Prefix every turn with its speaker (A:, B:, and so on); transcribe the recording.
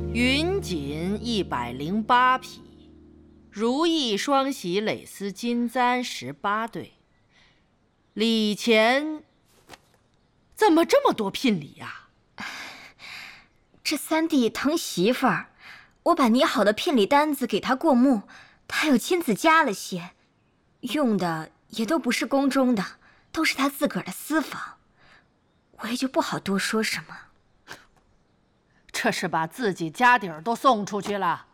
A: 云锦108匹，如意双喜蕾丝金簪18对。礼钱怎么这么多聘礼呀？
B: 这三弟疼媳妇儿，我把拟好的聘礼单子给他过目，他又亲自加了些，用的也都不是宫中的，都是他自个儿的私房，我也就不好多说什么。
A: 这是把自己家底儿都送出去了。